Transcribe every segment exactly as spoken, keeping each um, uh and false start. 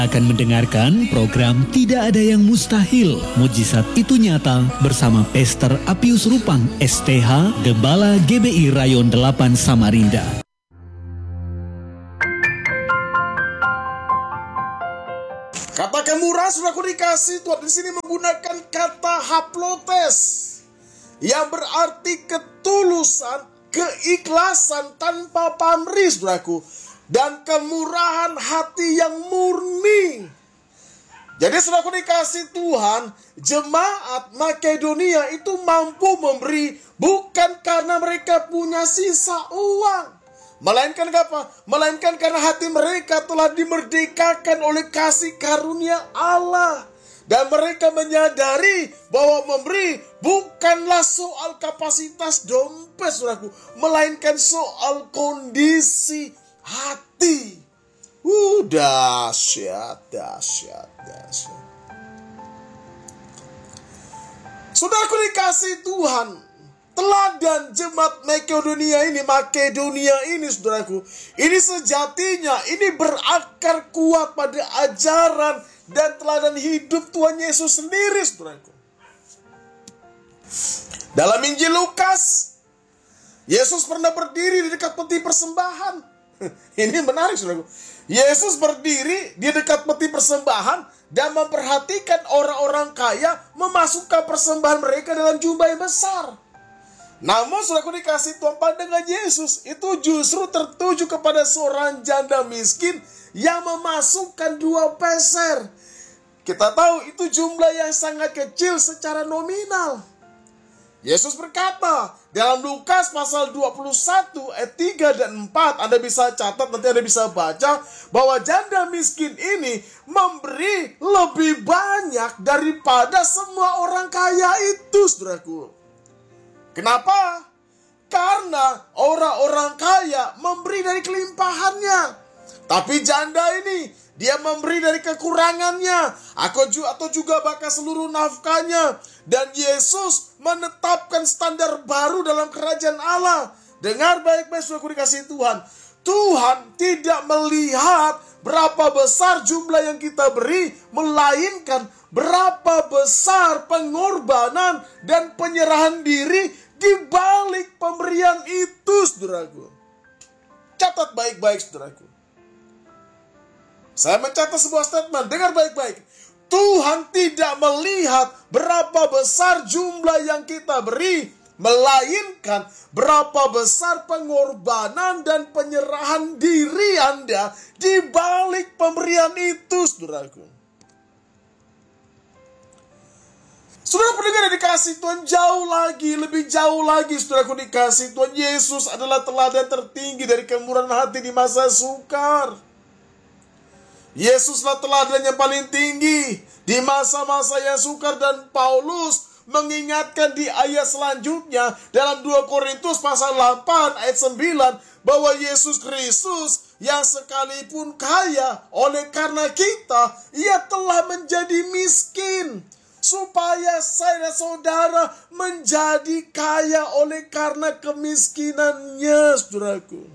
Akan mendengarkan program Tidak Ada Yang Mustahil, Mujizat Itu Nyata bersama Pastor Apius Rupang S T H, Gembala G B I Rayon delapan Samarinda. Katakan murah, saudaraku dikasih Tuhan di sini menggunakan kata haplotes yang berarti ketulusan, keikhlasan tanpa pamrih, saudaraku, dan kemurahan hati yang murni. Jadi saudaraku dikasih Tuhan, jemaat Makedonia itu mampu memberi bukan karena mereka punya sisa uang, melainkan apa? Melainkan karena hati mereka telah dimerdekakan oleh kasih karunia Allah. Dan mereka menyadari bahwa memberi bukanlah soal kapasitas dompet, saudaraku, melainkan soal kondisi hati. Uh, dahsyat, dahsyat, dahsyat. Saudaraku dikasih Tuhan, teladan jemaat Makedonia ini, Makedonia ini, saudaraku, ini sejatinya ini berakar kuat pada ajaran dan teladan hidup Tuhan Yesus sendiri, saudaraku. Dalam Injil Lukas, Yesus pernah berdiri di dekat peti persembahan. Ini menarik, saudaraku. Yesus berdiri di dekat peti persembahan dan memperhatikan orang-orang kaya memasukkan persembahan mereka dalam jumlah yang besar. Namun, saudaraku dikasih Tuhan, pandangan Yesus itu justru tertuju kepada seorang janda miskin yang memasukkan dua peser. Kita tahu itu jumlah yang sangat kecil secara nominal. Yesus berkata dalam Lukas pasal dua puluh satu ayat tiga dan empat, Anda bisa catat, nanti Anda bisa baca, bahwa janda miskin ini memberi lebih banyak daripada semua orang kaya itu, saudaraku. Kenapa? Karena orang-orang kaya memberi dari kelimpahannya, tapi janda ini dia memberi dari kekurangannya, atau juga bahkan seluruh nafkahnya. Dan Yesus menetapkan standar baru dalam kerajaan Allah. Dengar baik-baik, saudaraku dikasih Tuhan. Tuhan tidak melihat berapa besar jumlah yang kita beri, melainkan berapa besar pengorbanan dan penyerahan diri di balik pemberian itu, saudaraku. Catat baik-baik, saudaraku. Saya mencatat sebuah statement, dengar baik-baik. Tuhan tidak melihat berapa besar jumlah yang kita beri, melainkan berapa besar pengorbanan dan penyerahan diri Anda di balik pemberian itu, saudaraku. Saudara pendengar yang dikasih Tuhan, jauh lagi, lebih jauh lagi, saudaraku dikasih Tuhan, Yesus adalah teladan tertinggi dari kemurahan hati di masa sukar. Yesuslah teladan yang paling tinggi di masa-masa yang sukar, dan Paulus mengingatkan di ayat selanjutnya dalam dua Korintus pasal delapan ayat sembilan bahwa Yesus Kristus yang sekalipun kaya, oleh karena kita ia telah menjadi miskin supaya saya dan saudara menjadi kaya oleh karena kemiskinannya, saudaraku.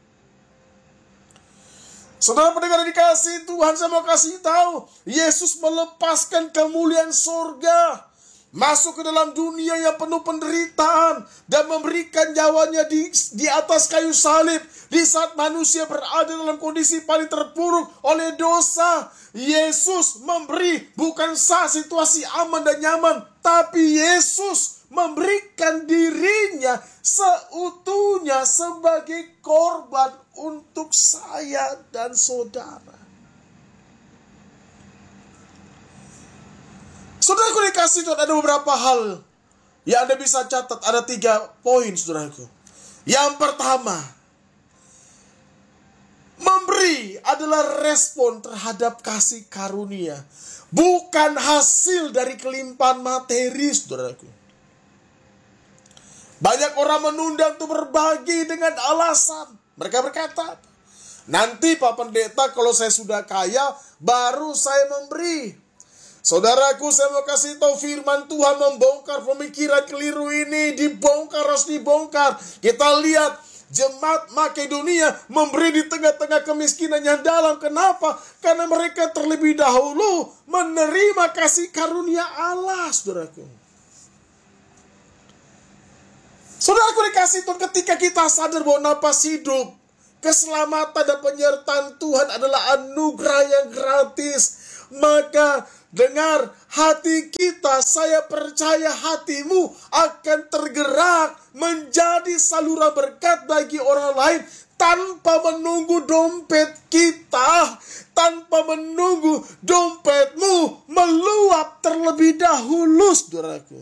Saudara pendengar dikasih Tuhan, saya mau kasih tahu, Yesus melepaskan kemuliaan sorga, masuk ke dalam dunia yang penuh penderitaan, dan memberikan nyawanya di, di atas kayu salib. Di saat manusia berada dalam kondisi paling terpuruk oleh dosa, Yesus memberi bukan sah situasi aman dan nyaman, tapi Yesus memberikan dirinya seutuhnya sebagai korban untuk saya dan saudara. Saudaraku dikasih Tuhan, ada beberapa hal yang Anda bisa catat. Ada tiga poin, saudaraku. Yang pertama, memberi adalah respon terhadap kasih karunia, bukan hasil dari kelimpahan materi, saudaraku. Banyak orang menunda untuk berbagi dengan alasan, mereka berkata, nanti Pak Pendeta kalau saya sudah kaya, baru saya memberi. Saudaraku, saya mau kasih tahu, firman Tuhan membongkar pemikiran keliru ini. Dibongkar, harus dibongkar. Kita lihat Jemaat Makedonia memberi di tengah-tengah kemiskinan yang dalam. Kenapa? Karena mereka terlebih dahulu menerima kasih karunia Allah, saudaraku. Saudaraku dikasih Tuhan, ketika kita sadar bahwa napas hidup, keselamatan dan penyertaan Tuhan adalah anugerah yang gratis, maka dengar hati kita, saya percaya hatimu akan tergerak menjadi saluran berkat bagi orang lain tanpa menunggu dompet kita, tanpa menunggu dompetmu meluap terlebih dahulu, saudaraku.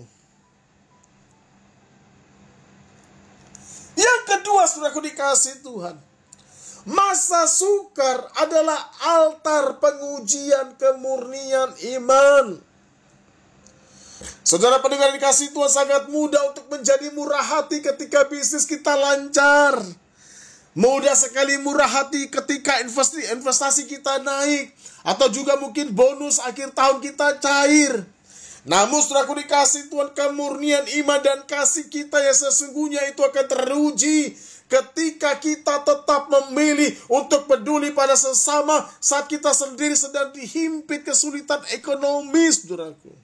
Yang kedua, saudaraku dikasih Tuhan, masa sukar adalah altar pengujian kemurnian iman. Saudara pendengar dikasih Tuhan, sangat mudah untuk menjadi murah hati ketika bisnis kita lancar. Mudah sekali murah hati ketika investasi, investasi kita naik. Atau juga mungkin bonus akhir tahun kita cair. Namun saudaraku dikasih Tuhan, kemurnian iman dan kasih kita yang sesungguhnya itu akan teruji ketika kita tetap memilih untuk peduli pada sesama saat kita sendiri sedang dihimpit kesulitan ekonomi, saudaraku.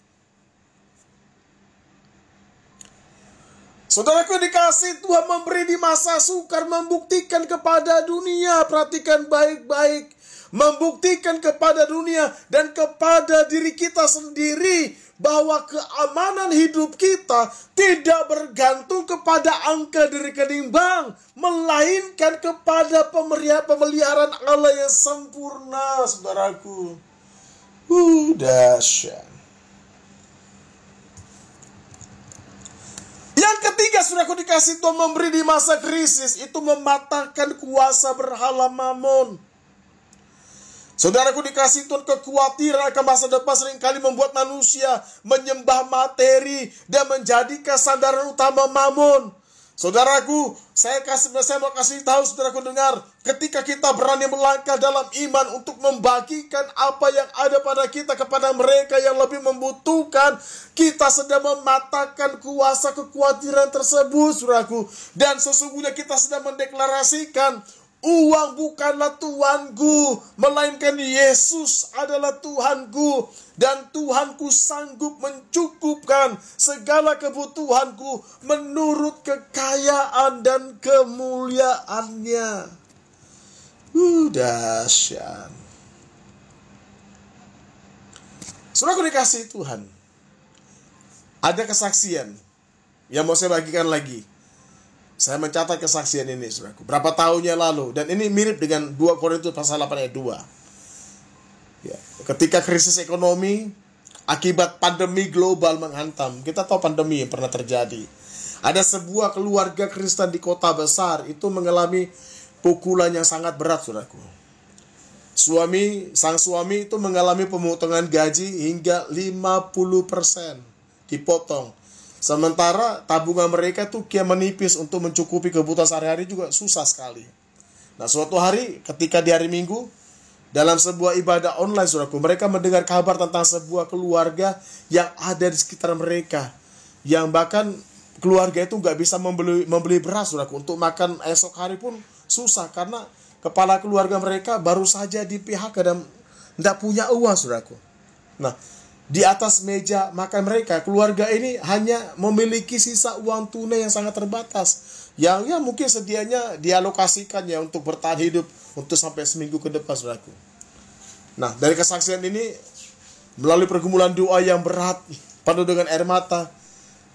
Saudaraku dikasih Tuhan, memberi di masa sukar membuktikan kepada dunia, perhatikan baik-baik, membuktikan kepada dunia dan kepada diri kita sendiri bahwa keamanan hidup kita tidak bergantung kepada angka di rekening bank, melainkan kepada pemeliharaan Allah yang sempurna, saudaraku. Uh, dahsyat. Yang ketiga, saudaraku dikasih Tuhan, memberi di masa krisis itu mematahkan kuasa berhala mamon. Saudaraku dikasih Tuhan, kekhawatiran akan masa depan seringkali membuat manusia menyembah materi dan menjadikan sandaran utama mamon. Saudaraku, saya kasih saya mau kasih tahu saudaraku dengar, ketika kita berani melangkah dalam iman untuk membagikan apa yang ada pada kita kepada mereka yang lebih membutuhkan, kita sedang mematahkan kuasa kekhawatiran tersebut, saudaraku. Dan sesungguhnya kita sedang mendeklarasikan, uang bukanlah Tuhanku, melainkan Yesus adalah Tuhanku. Dan Tuhanku sanggup mencukupkan segala kebutuhanku menurut kekayaan dan kemuliaannya. Uh, dahsyat. Saudaraku dikasih Tuhan, ada kesaksian yang mau saya bagikan lagi. Saya mencatat kesaksian ini, saudaraku, berapa tahunnya lalu. Dan ini mirip dengan dua Korintus pasal delapan ayat dua. Ya, ketika krisis ekonomi akibat pandemi global menghantam. Kita tahu pandemi yang pernah terjadi. Ada sebuah keluarga Kristen di kota besar itu mengalami pukulan yang sangat berat, saudaraku. Suami, sang suami itu mengalami pemotongan gaji hingga lima puluh persen dipotong. Sementara tabungan mereka tuh kian menipis untuk mencukupi kebutuhan sehari-hari juga susah sekali. Nah, suatu hari ketika di hari Minggu, dalam sebuah ibadah online, saudaraku, mereka mendengar kabar tentang sebuah keluarga yang ada di sekitar mereka. Yang bahkan keluarga itu nggak bisa membeli, membeli beras, saudaraku. Untuk makan esok hari pun susah karena kepala keluarga mereka baru saja di P H K dan nggak punya uang, saudaraku. Nah, di atas meja makan mereka, keluarga ini hanya memiliki sisa uang tunai yang sangat terbatas. Yang ya mungkin sedianya dialokasikannya untuk bertahan hidup untuk sampai seminggu ke depan, saudaraku. Nah, dari kesaksian ini, melalui pergumulan doa yang berat, penuh dengan air mata,